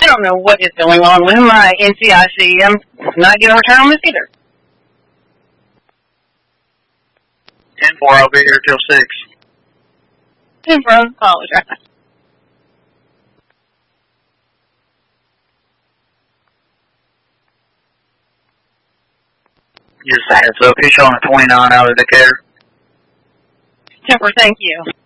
don't know what is going on with my NCIC. I'm not getting a return on this either. 10-4, I'll be here till 6. 10-4, apologize. Just a heads up, he's showing a 29 out of Decatur. 10-4, thank you.